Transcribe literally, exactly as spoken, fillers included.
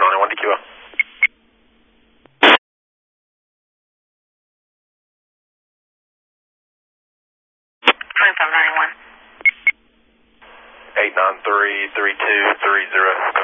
ninety-one D Q O. twenty-five ninety-one. eight nine three, three two three zero.